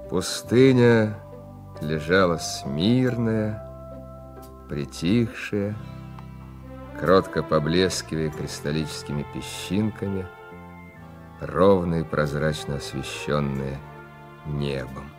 Пустыня лежала смирная, притихшая, кротко поблескивая кристаллическими песчинками, ровно и прозрачно освещенная небом.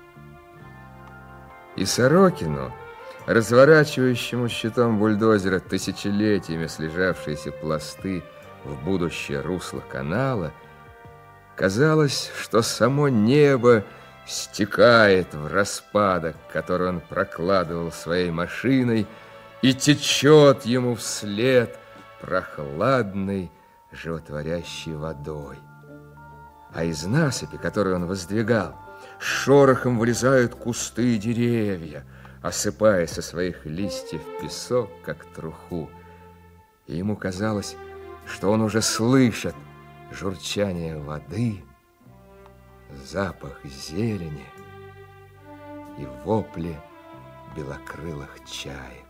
И Сорокину, разворачивающему щитом бульдозера тысячелетиями слежавшиеся пласты в будущее русло канала, казалось, что само небо стекает в распадок, который он прокладывал своей машиной, и течет ему вслед прохладной, животворящей водой. А из насыпи, которую он воздвигал, шорохом вылезают кусты и деревья, осыпая со своих листьев песок, как труху. И ему казалось, что он уже слышит журчание воды, запах зелени и вопли белокрылых чаек.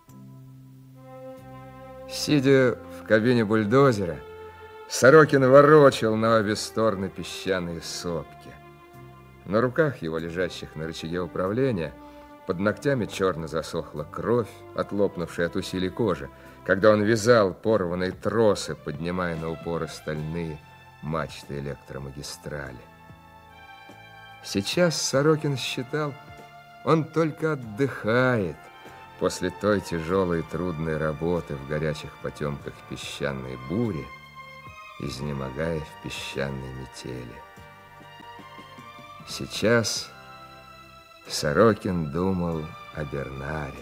Сидя в кабине бульдозера, Сорокин ворочал на обе стороны песчаные сопки. На руках его, лежащих на рычаге управления, под ногтями черно засохла кровь, отлопнувшая от усилий кожи, когда он вязал порванные тросы, поднимая на упоры стальные мачты электромагистрали. Сейчас Сорокин считал, он только отдыхает после той тяжелой и трудной работы в горячих потемках песчаной бури, изнемогая в песчаной метели. Сейчас Сорокин думал о Бернаре.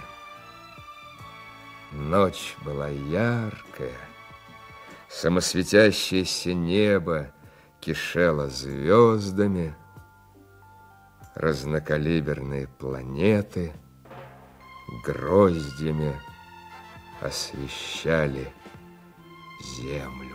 Ночь была яркая, самосветящееся небо кишело звездами, разнокалиберные планеты гроздями освещали землю.